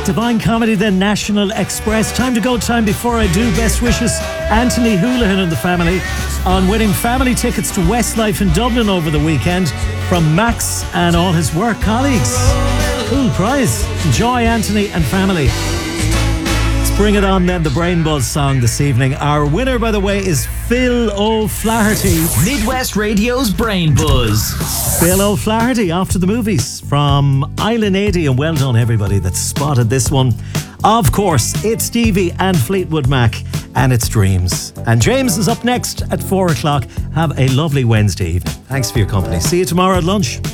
Divine Comedy, the National Express. Time to go, time before I do. Best wishes, Anthony Houlihan and the family, on winning family tickets to Westlife in Dublin over the weekend from Max and all his work colleagues. Cool prize. Enjoy, Anthony and family. Let's bring it on then, the Brain Buzz song this evening. Our winner, by the way, is Phil O'Flaherty. Midwest Radio's Brain Buzz. Phil O'Flaherty, off to the movies from Island 80, and well done everybody that spotted this one. Of course, it's Stevie and Fleetwood Mac, and it's Dreams. And James is up next at 4 o'clock. Have a lovely Wednesday evening. Thanks for your company. See you tomorrow at lunch.